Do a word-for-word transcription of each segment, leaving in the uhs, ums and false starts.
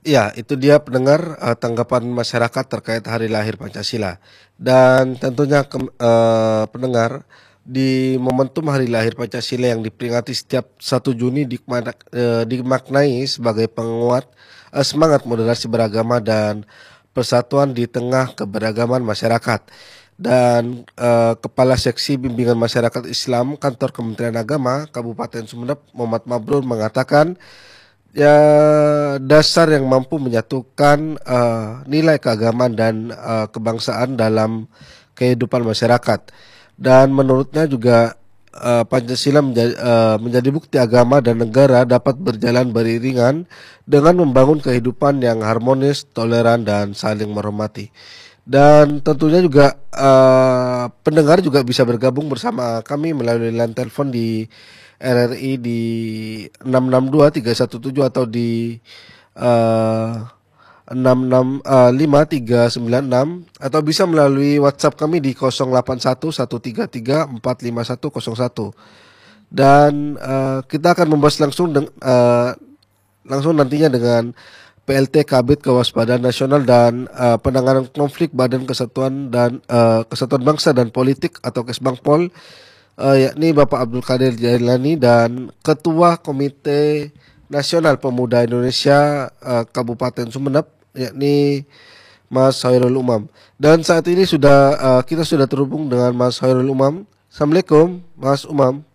Iya, itu dia pendengar eh, tanggapan masyarakat terkait hari lahir Pancasila. Dan tentunya kem- eh, pendengar di momentum hari lahir Pancasila yang diperingati setiap satu Juni dikmana- eh, dimaknai sebagai penguat eh, semangat moderasi beragama dan persatuan di tengah keberagaman masyarakat. Dan eh, Kepala Seksi Bimbingan Masyarakat Islam Kantor Kementerian Agama Kabupaten Sumeneb Muhammad Mabrur mengatakan ya, dasar yang mampu menyatukan eh, nilai keagamaan dan eh, kebangsaan dalam kehidupan masyarakat. Dan menurutnya juga eh, Pancasila menjadi, eh, menjadi bukti agama dan negara dapat berjalan beriringan dengan membangun kehidupan yang harmonis, toleran, dan saling menghormati. Dan tentunya juga eh, pendengar juga bisa bergabung bersama kami melalui line telepon di R R I di enam enam dua tiga satu tujuh atau di eh, enam enam eh, lima tiga sembilan enam atau bisa melalui WhatsApp kami di nol delapan satu satu tiga tiga empat lima satu nol satu. Dan eh, kita akan membahas langsung deng- eh, langsung nantinya dengan P L T Kabid Kewaspadaan Nasional dan eh, Penanganan Konflik Badan Kesatuan dan eh, Kesatuan Bangsa dan Politik atau Kesbangpol, eh, yakni Bapak Abdul Qadir Jailani dan Ketua Komite Nasional Pemuda Indonesia eh, Kabupaten Sumeneb, yakni Mas Hairul Umam. Dan saat ini sudah eh, kita sudah terhubung dengan Mas Hairul Umam. Assalamualaikum, Mas Umam.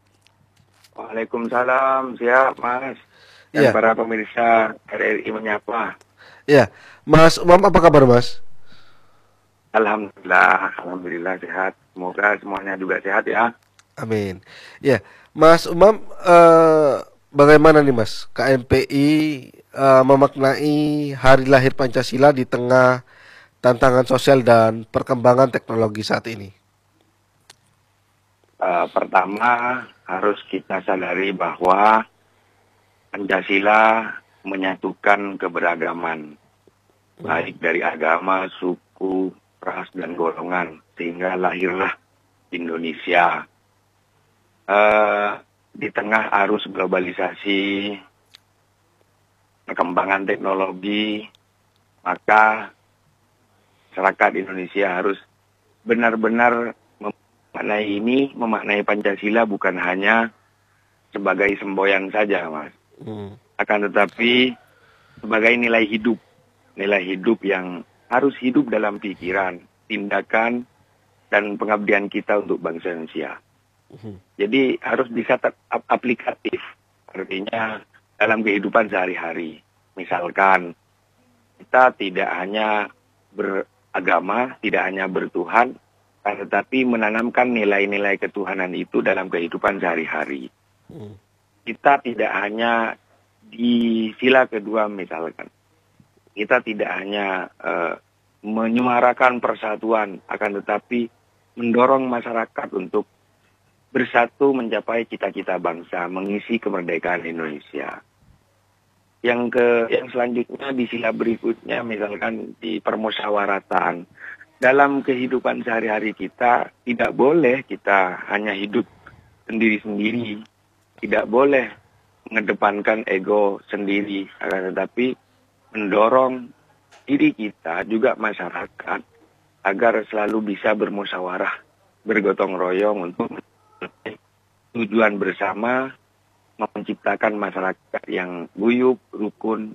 Waalaikumsalam, siap Mas. Dan Iya, para pemirsa R R I menyapa. iya. Mas Umam, apa kabar, Mas? Alhamdulillah, Alhamdulillah sehat. Semoga semuanya juga sehat ya. Amin. Ya, Mas Umam, eh, bagaimana nih Mas, K M P I eh, memaknai Hari Lahir Pancasila di tengah tantangan sosial dan perkembangan teknologi saat ini? Eh, pertama, harus kita sadari bahwa Pancasila menyatukan keberagaman, baik dari agama, suku, ras, dan golongan, sehingga lahirlah Indonesia. Eh, di tengah arus globalisasi, perkembangan teknologi, maka masyarakat Indonesia harus benar-benar memaknai ini, memaknai Pancasila bukan hanya sebagai semboyan saja, Mas. Hmm. Akan tetapi sebagai nilai hidup, nilai hidup yang harus hidup dalam pikiran, tindakan, dan pengabdian kita untuk bangsa Indonesia. Jadi harus bisa ter- ap- aplikatif, artinya dalam kehidupan sehari-hari. Misalkan kita tidak hanya beragama, tidak hanya bertuhan, tetapi menanamkan nilai-nilai ketuhanan itu dalam kehidupan sehari-hari. Hmm. Kita tidak hanya di sila kedua misalkan, kita tidak hanya uh, menyuarakan persatuan, akan tetapi mendorong masyarakat untuk bersatu mencapai cita-cita bangsa, mengisi kemerdekaan Indonesia. Yang ke yang selanjutnya di sila berikutnya misalkan di permusyawaratan. Dalam kehidupan sehari-hari kita tidak boleh kita hanya hidup sendiri-sendiri, tidak boleh mengedepankan ego sendiri, akan tetapi mendorong diri kita juga masyarakat agar selalu bisa bermusyawarah, bergotong royong untuk tujuan bersama, menciptakan masyarakat yang guyup, rukun,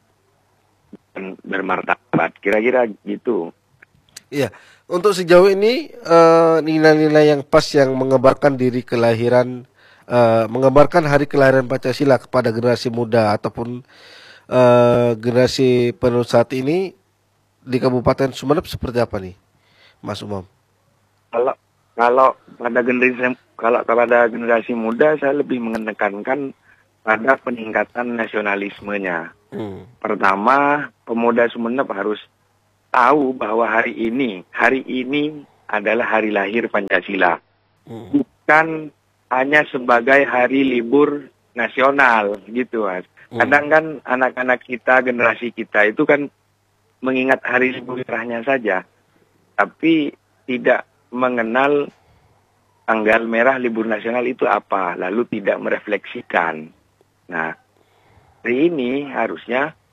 dan bermartabat. Kira-kira gitu. Iya, untuk sejauh ini eh, nilai-nilai yang pas yang mengabarkan diri kelahiran, eh, mengabarkan hari kelahiran Pancasila kepada generasi muda ataupun eh, generasi penerus saat ini di Kabupaten Sumeneb seperti apa nih, Mas Umam? Kalau kalau pada generasi kalau kepada generasi muda saya lebih menekankan pada peningkatan nasionalismenya. Hmm. Pertama, pemuda Sumeneb harus tahu bahwa hari ini, hari ini adalah hari lahir Pancasila. Hmm. Bukan hanya sebagai hari libur nasional gitu, Mas. Hmm. Kadang kan anak-anak kita, generasi kita itu kan mengingat hari libur merahnya saja, tapi tidak mengenal tanggal merah libur nasional itu apa, lalu tidak merefleksikan. Nah, hari ini harusnya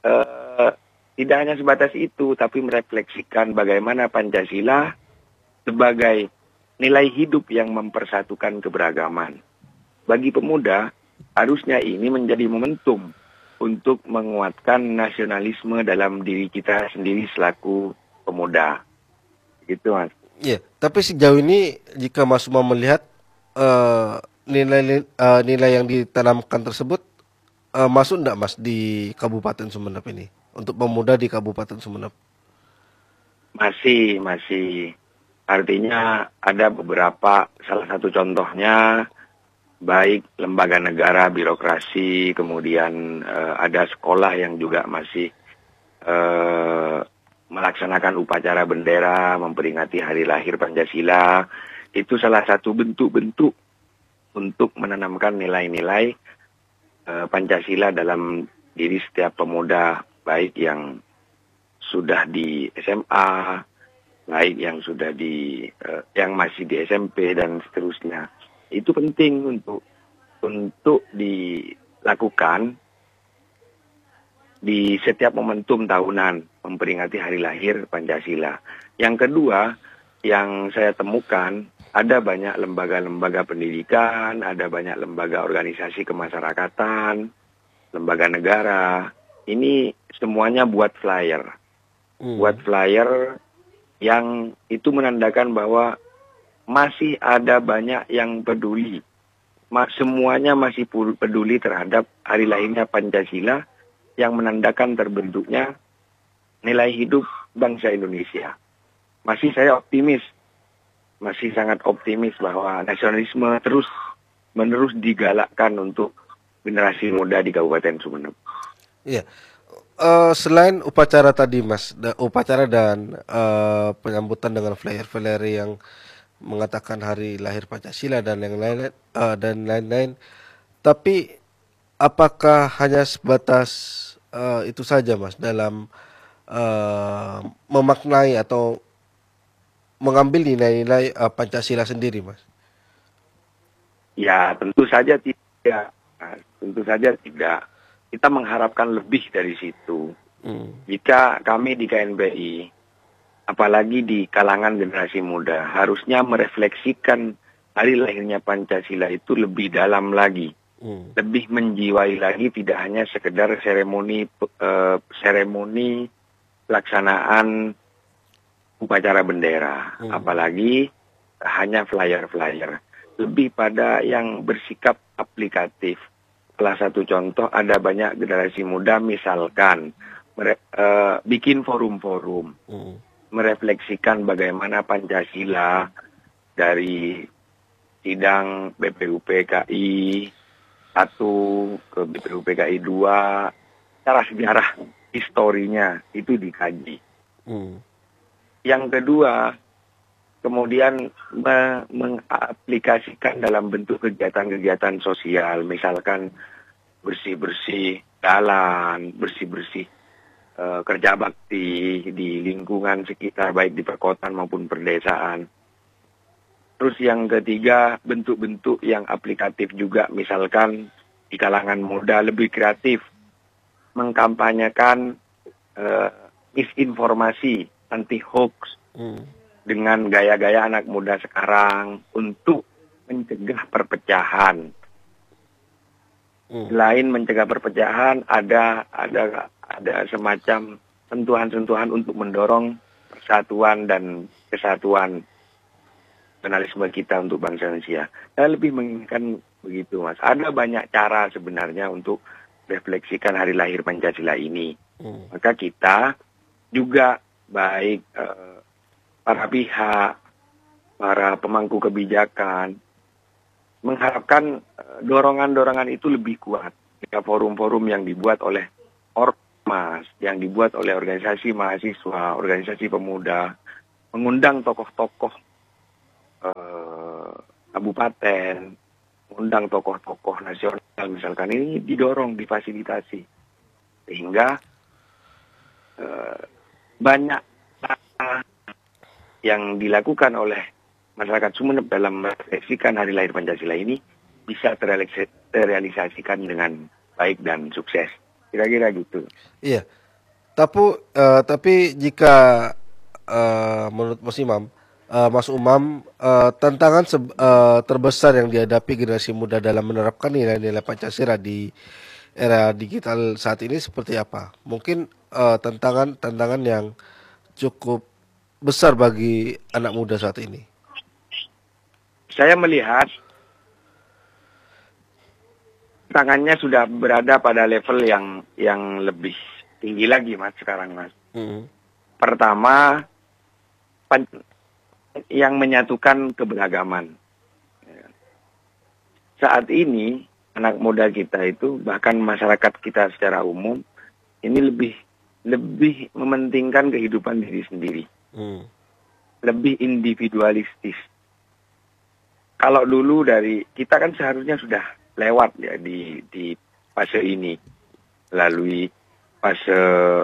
eh, tidak hanya sebatas itu, tapi merefleksikan bagaimana Pancasila sebagai nilai hidup yang mempersatukan keberagaman. Bagi pemuda, harusnya ini menjadi momentum untuk menguatkan nasionalisme dalam diri kita sendiri selaku pemuda. Gitu, Mas. Iya, tapi sejauh ini jika Mas Umam melihat eh, nilai eh, nilai yang ditanamkan tersebut eh, masuk enggak Mas di Kabupaten Sumeneb ini untuk pemuda di Kabupaten Sumeneb? Masih, masih. Artinya ada beberapa, salah satu contohnya baik lembaga negara, birokrasi, kemudian eh, ada sekolah yang juga masih eh, melaksanakan upacara bendera, memperingati hari lahir Pancasila. Itu salah satu bentuk-bentuk untuk menanamkan nilai-nilai eh, Pancasila dalam diri setiap pemuda, baik yang sudah di S M A, baik yang sudah di uh, yang masih di S M P dan seterusnya. Itu penting untuk untuk dilakukan di setiap momentum tahunan memperingati hari lahir Pancasila. Yang kedua, yang saya temukan ada banyak lembaga-lembaga pendidikan, ada banyak lembaga organisasi kemasyarakatan, lembaga negara. Ini semuanya buat flyer. Hmm. Buat flyer yang itu menandakan bahwa masih ada banyak yang peduli. Semuanya masih peduli terhadap hari lahirnya Pancasila yang menandakan terbentuknya nilai hidup bangsa Indonesia. Masih saya optimis, masih sangat optimis bahwa nasionalisme terus menerus digalakkan untuk generasi muda di Kabupaten Sumeneb. Iya. Uh, selain upacara tadi Mas, da, upacara dan uh, penyambutan dengan flyer-flyer yang mengatakan hari lahir Pancasila dan yang lain uh, dan lain-lain, tapi apakah hanya sebatas uh, itu saja Mas dalam uh, memaknai atau mengambil nilai-nilai uh, Pancasila sendiri, Mas? Ya, tentu saja tidak. Nah, tentu saja tidak. Kita mengharapkan lebih dari situ. Hmm. Jika kami di K N P I, apalagi di kalangan generasi muda, harusnya merefleksikan hari lahirnya Pancasila itu lebih dalam lagi. Hmm. Lebih menjiwai lagi, tidak hanya sekedar seremoni uh, seremoni pelaksanaan upacara bendera. Hmm. Apalagi hanya flyer-flyer. Lebih pada yang bersikap aplikatif. Salah satu contoh, ada banyak generasi muda misalkan mere, uh, bikin forum-forum, mm. merefleksikan bagaimana Pancasila dari sidang B P U P K I satu ke B P U P K I dua, secara sejarah historinya itu dikaji. Mm. Yang kedua, kemudian me- mengaplikasikan dalam bentuk kegiatan-kegiatan sosial, misalkan bersih-bersih jalan, bersih-bersih uh, kerja bakti di lingkungan sekitar, baik di perkotaan maupun perdesaan. Terus yang ketiga, bentuk-bentuk yang aplikatif juga, misalkan di kalangan muda lebih kreatif, mengkampanyekan uh, misinformasi, anti-hoax, hmm. dengan gaya-gaya anak muda sekarang untuk mencegah perpecahan. Hmm. Selain mencegah perpecahan, ada ada ada semacam sentuhan-sentuhan untuk mendorong persatuan dan kesatuan nasionalisme kita untuk bangsa Indonesia. Saya lebih menginginkan begitu, Mas. Ada banyak cara sebenarnya untuk refleksikan hari lahir Pancasila ini. Hmm. Maka kita juga baik uh, para pihak, para pemangku kebijakan, mengharapkan dorongan-dorongan itu lebih kuat. Jika forum-forum yang dibuat oleh ormas, yang dibuat oleh organisasi mahasiswa, organisasi pemuda, mengundang tokoh-tokoh eh, kabupaten, mengundang tokoh-tokoh nasional, misalkan, ini didorong, difasilitasi. Sehingga eh, banyak yang dilakukan oleh masyarakat Sumeneb dalam merefleksikan hari lahir Pancasila ini bisa terrealisasikan dengan baik dan sukses. Kira-kira gitu. Iya. Tapi eh, tapi jika eh, menurut Mas Imam, eh, Mas Umam, eh, tantangan seb- eh, terbesar yang dihadapi generasi muda dalam menerapkan nilai-nilai Pancasila di era digital saat ini seperti apa? Mungkin eh, tantangan-tantangan yang cukup besar bagi anak muda saat ini. Saya melihat tangannya sudah berada pada level yang yang lebih tinggi lagi, Mas, sekarang, Mas. Mm. Pertama, pan- yang menyatukan keberagaman. Saat ini anak muda kita itu, bahkan masyarakat kita secara umum, ini lebih lebih mementingkan kehidupan diri sendiri, Mm. lebih individualistis. Kalau dulu dari kita kan seharusnya sudah lewat ya di di fase ini, melalui fase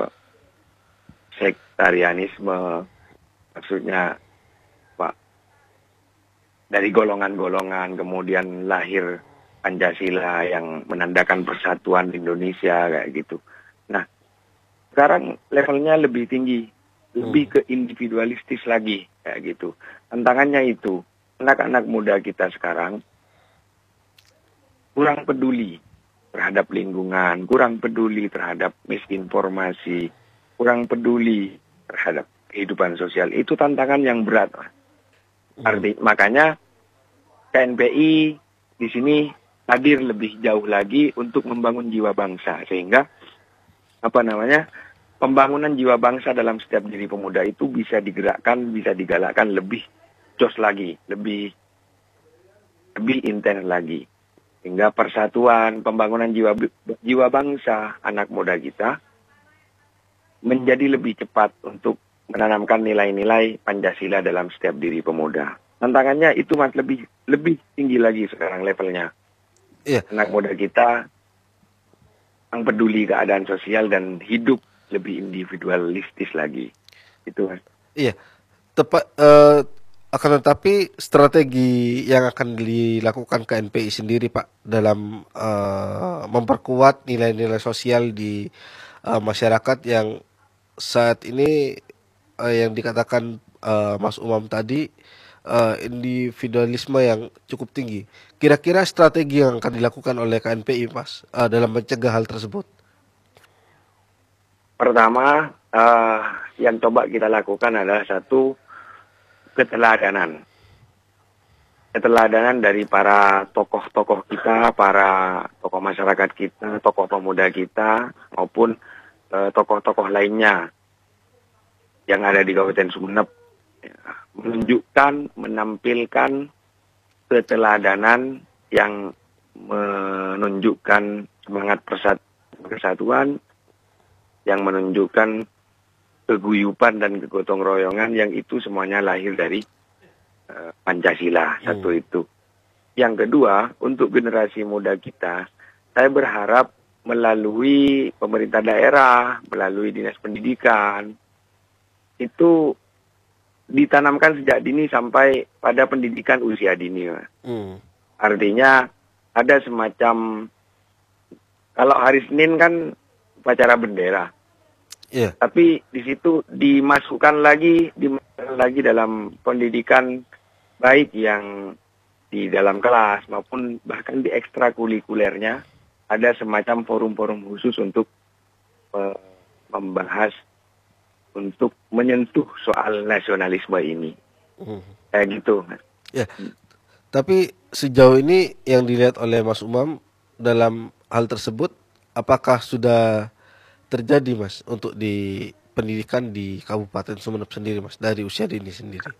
sektarianisme, maksudnya Pak, dari golongan-golongan, kemudian lahir Pancasila yang menandakan persatuan Indonesia kayak gitu. Nah, sekarang levelnya lebih tinggi, lebih ke individualistis lagi kayak gitu. Tantangannya itu, anak-anak muda kita sekarang kurang peduli terhadap lingkungan, kurang peduli terhadap misinformasi, kurang peduli terhadap kehidupan sosial. Itu tantangan yang berat. Arti, makanya K N P I di sini hadir lebih jauh lagi untuk membangun jiwa bangsa, sehingga apa namanya pembangunan jiwa bangsa dalam setiap diri pemuda itu bisa digerakkan, bisa digalakkan lebih jos lagi, lebih lebih intens lagi, hingga persatuan, pembangunan jiwa jiwa bangsa anak muda kita menjadi lebih cepat untuk menanamkan nilai-nilai Pancasila dalam setiap diri pemuda. Tantangannya itu Mas lebih lebih tinggi lagi sekarang levelnya. Iya. Anak muda kita yang peduli keadaan sosial dan hidup lebih individualistis lagi. Itu Mas. Iya, tepat. Eh, akan tetapi strategi yang akan dilakukan K N P I sendiri, Pak, dalam eh, memperkuat nilai-nilai sosial di eh, masyarakat yang saat ini eh, yang dikatakan eh, Mas Umam tadi eh, individualisme yang cukup tinggi. Kira-kira strategi yang akan dilakukan oleh K N P I, Mas, eh, dalam mencegah hal tersebut? Pertama, uh, yang coba kita lakukan adalah satu, keteladanan. Keteladanan dari para tokoh-tokoh kita, para tokoh masyarakat kita, tokoh pemuda kita, maupun uh, tokoh-tokoh lainnya yang ada di Kabupaten Sumeneb. Menunjukkan, menampilkan keteladanan yang menunjukkan semangat persatuan, yang menunjukkan keguyupan dan kegotong royongan, yang itu semuanya lahir dari uh, Pancasila. Satu hmm. itu. Yang kedua, untuk generasi muda kita, saya berharap melalui pemerintah daerah, melalui dinas pendidikan, itu ditanamkan sejak dini sampai pada pendidikan usia dini. Hmm. Artinya ada semacam, kalau hari Senin kan upacara bendera. Yeah. Tapi di situ dimasukkan lagi, dimasukkan lagi dalam pendidikan baik yang di dalam kelas maupun bahkan di ekstrakurikulernya ada semacam forum-forum khusus untuk uh, membahas, untuk menyentuh soal nasionalisme ini. Mm. Kayak gitu. Ya. Yeah. Tapi sejauh ini yang dilihat oleh Mas Umam dalam hal tersebut, apakah sudah terjadi, Mas, untuk di pendidikan di Kabupaten Sumeneb sendiri, Mas, dari usia dini sendiri?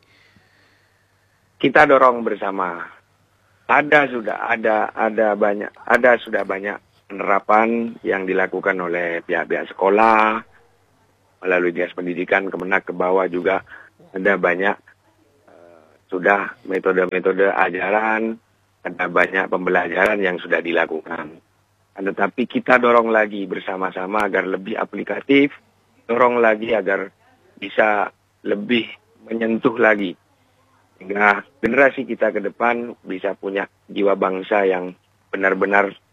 Kita dorong bersama. Ada sudah ada ada banyak ada sudah banyak penerapan yang dilakukan oleh pihak-pihak sekolah melalui dinas pendidikan, Kemenak ke bawah juga ada banyak uh, sudah metode-metode ajaran, ada banyak pembelajaran yang sudah dilakukan. Tetapi kita dorong lagi bersama-sama agar lebih aplikatif, dorong lagi agar bisa lebih menyentuh lagi. Sehingga generasi kita ke depan bisa punya jiwa bangsa yang benar-benar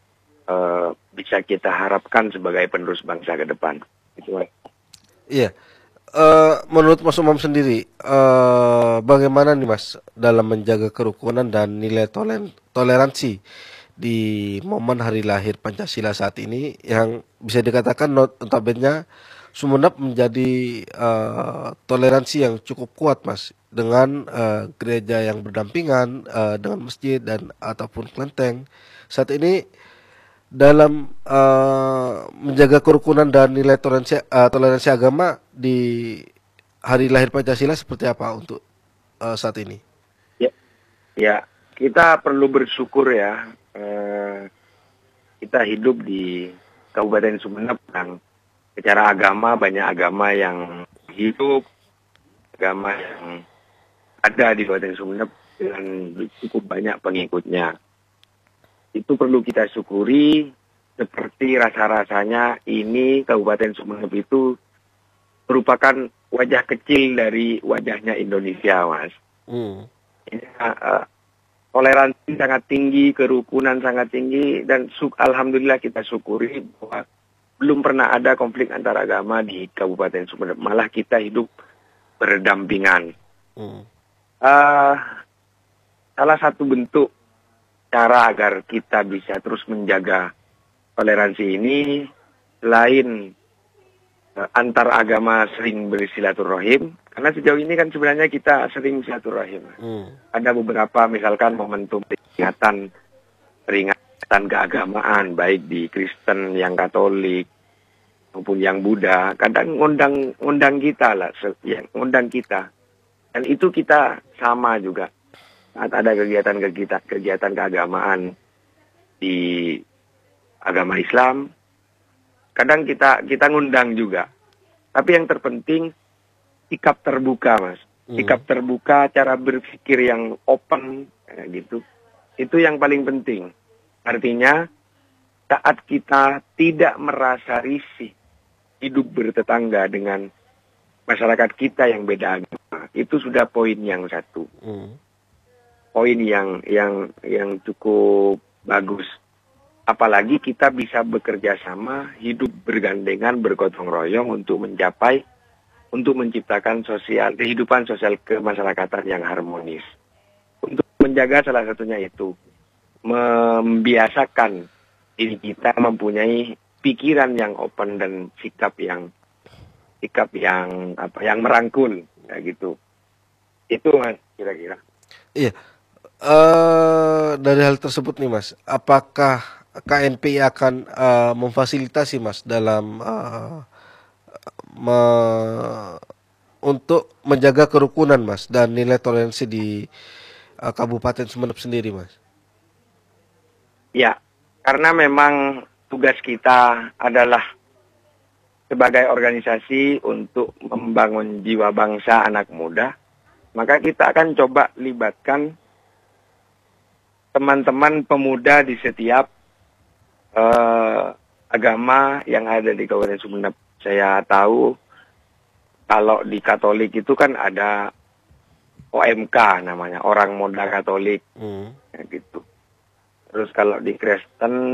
uh, bisa kita harapkan sebagai penerus bangsa ke depan. Itu. Iya. Uh, menurut Mas Umam sendiri, uh, bagaimana nih Mas dalam menjaga kerukunan dan nilai tolen toleransi di momen hari lahir Pancasila saat ini yang bisa dikatakan notabene Sumeneb menjadi uh, toleransi yang cukup kuat Mas dengan uh, gereja yang berdampingan uh, dengan masjid dan ataupun kelenteng. Saat ini dalam uh, menjaga kerukunan dan nilai toleransi uh, toleransi agama di hari lahir Pancasila seperti apa untuk uh, saat ini? Ya, ya kita perlu bersyukur ya. Uh, kita hidup di Kabupaten Sumeneb yang secara agama banyak agama yang hidup, agama yang ada di Kabupaten Sumeneb dengan cukup banyak pengikutnya. Itu perlu kita syukuri, seperti rasa-rasanya ini Kabupaten Sumeneb itu merupakan wajah kecil dari wajahnya Indonesia, Mas. Hmm. Ini, uh, toleransi sangat tinggi, kerukunan sangat tinggi, dan alhamdulillah kita syukuri bahwa belum pernah ada konflik antar agama di Kabupaten Sumeneb. Malah kita hidup berdampingan. Hmm. Uh, salah satu bentuk cara agar kita bisa terus menjaga toleransi ini, selain uh, antar agama sering bersilaturahim, karena sejauh ini kan sebenarnya kita sering silaturahim. Hmm. Ada beberapa misalkan momentum peringatan peringatan keagamaan, baik di Kristen yang Katolik maupun yang Buddha, kadang ngundang ngundang kita lah, yang ngundang kita, dan itu kita sama juga. Saat ada kegiatan-kegiatan kegiatan keagamaan di agama Islam, kadang kita kita ngundang juga. Tapi yang terpenting sikap terbuka, Mas. Sikap terbuka, cara berpikir yang open, ya gitu. Itu yang paling penting. Artinya saat kita tidak merasa risih hidup bertetangga dengan masyarakat kita yang beda agama, itu sudah poin yang satu. Mm. Poin yang yang yang cukup bagus. Apalagi kita bisa bekerja sama, hidup bergandengan, bergotong royong untuk mencapai, untuk menciptakan sosial kehidupan sosial kemasyarakatan yang harmonis. Untuk menjaga salah satunya itu, membiasakan diri kita mempunyai pikiran yang open dan sikap yang sikap yang apa yang merangkul, kayak gitu. Itu Mas kira-kira. Iya. Uh, dari hal tersebut nih Mas, apakah K N P I akan uh, memfasilitasi Mas dalam uh, me, untuk menjaga kerukunan Mas dan nilai toleransi di uh, Kabupaten Sumeneb sendiri Mas? Ya, karena memang tugas kita adalah sebagai organisasi untuk membangun jiwa bangsa anak muda, maka kita akan coba libatkan teman-teman pemuda di setiap uh, agama yang ada di Kabupaten Sumeneb. Saya tahu kalau di Katolik itu kan ada O M K namanya, Orang Muda Katolik, hmm. ya gitu. Terus kalau di Kristen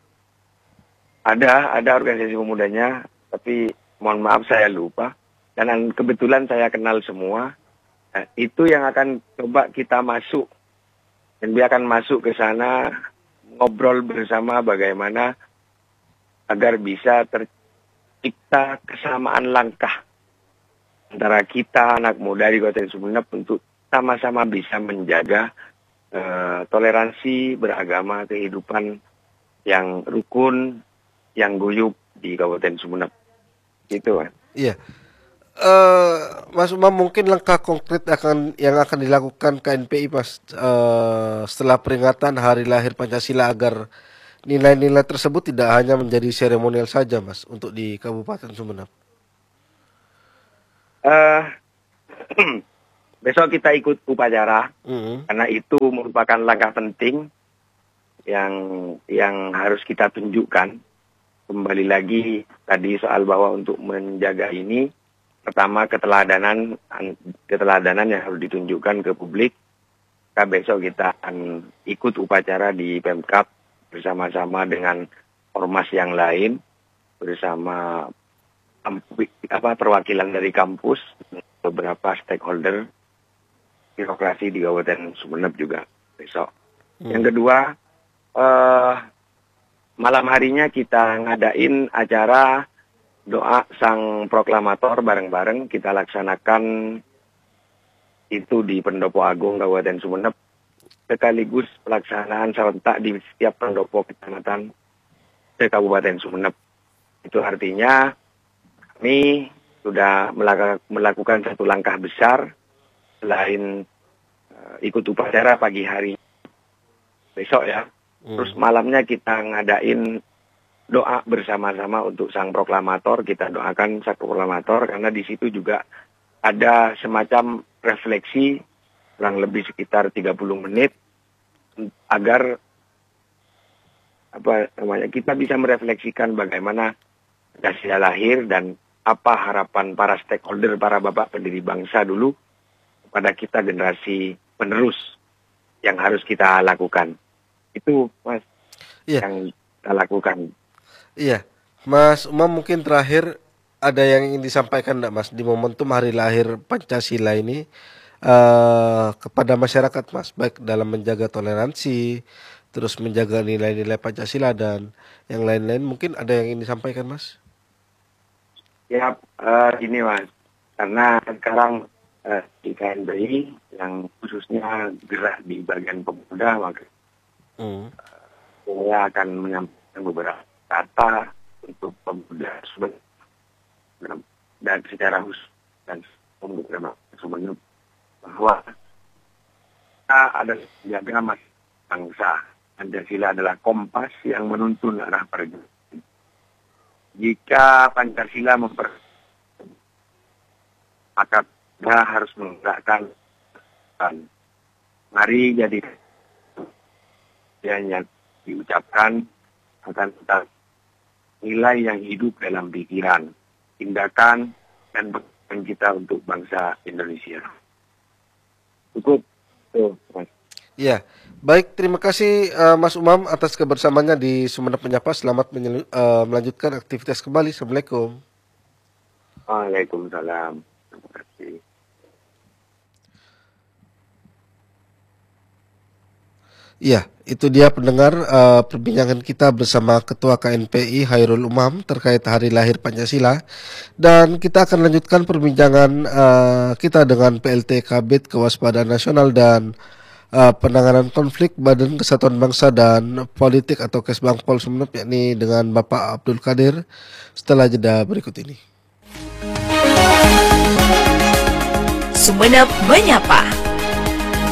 ada ada organisasi pemudanya, tapi mohon maaf saya lupa. Dan kebetulan saya kenal semua. Nah, itu yang akan coba kita masuk. Dan dia akan masuk ke sana, ngobrol bersama bagaimana agar bisa tercipta kesamaan langkah antara kita, anak muda di Kabupaten Sumeneb, untuk sama-sama bisa menjaga uh, toleransi beragama, kehidupan yang rukun, yang guyup di Kabupaten Sumeneb. Gitu kan. Iya. Uh, Mas Umam, mungkin langkah konkret akan yang akan dilakukan K N P I Mas uh, setelah peringatan hari lahir Pancasila agar nilai-nilai tersebut tidak hanya menjadi seremonial saja Mas untuk di Kabupaten Sumeneb. Uh, besok kita ikut upacara, mm-hmm. karena itu merupakan langkah penting yang yang harus kita tunjukkan. Kembali lagi tadi soal bahwa untuk menjaga ini, pertama keteladanan keteladanan yang harus ditunjukkan ke publik. Nah, besok kita akan ikut upacara di Pemkab bersama-sama dengan ormas yang lain, bersama apa perwakilan dari kampus, beberapa stakeholder birokrasi di Kabupaten Sumeneb juga besok. Hmm. Yang kedua, eh, malam harinya kita ngadain acara doa sang proklamator bareng-bareng, kita laksanakan itu di Pendopo Agung Kabupaten Sumeneb, sekaligus pelaksanaan serentak di setiap pendopo kecamatan di Kabupaten Sumeneb. Itu artinya kami sudah melakukan satu langkah besar selain uh, ikut upacara pagi hari besok ya. Hmm. Terus malamnya kita ngadain doa bersama-sama untuk sang proklamator. Kita doakan sang proklamator karena di situ juga ada semacam refleksi kurang lebih sekitar tiga puluh menit agar apa namanya kita bisa merefleksikan bagaimana Pancasila lahir dan apa harapan para stakeholder, para bapak pendiri bangsa dulu kepada kita generasi penerus yang harus kita lakukan. Itu Mas iya. yang kita lakukan. Iya, Mas Umam, mungkin terakhir ada yang ingin disampaikan enggak Mas di momentum hari lahir Pancasila ini uh, kepada masyarakat Mas, baik dalam menjaga toleransi, terus menjaga nilai-nilai Pancasila dan yang lain-lain, mungkin ada yang ingin disampaikan Mas? Ya, uh, ini Mas, karena sekarang uh, di K N B I yang khususnya gerak di bagian pemuda, maka hmm. uh, saya akan menyampaikan beberapa kata untuk pemuda dan secara khusus dan pemuda sebenarnya bahwa kita ada jaga mas bangsa. Pancasila adalah kompas yang menuntun arah perjuangan. Jika Pancasila memper maka kita harus menggerakkan. Mari jadi yang diucapkan akan tetap nilai yang hidup dalam pikiran, tindakan, dan pekerjaan kita untuk bangsa Indonesia. Cukup. Tuh, Mas. Ya, baik, terima kasih uh, Mas Umam atas kebersamaannya di Sumeneb Menyapa. Selamat menyelu, uh, melanjutkan aktivitas kembali. Assalamualaikum. Waalaikumsalam. Terima kasih. Iya, itu dia pendengar uh, perbincangan kita bersama Ketua K N P I Khairul Umam terkait hari lahir Pancasila. Dan kita akan lanjutkan perbincangan uh, kita dengan P L T Kabid Kewaspadaan Nasional dan uh, Penanganan Konflik Badan Kesatuan Bangsa dan Politik atau Kesbangpol Sumeneb, yakni dengan Bapak Abdul Qadir setelah jeda berikut ini. Sumeneb Menyapa.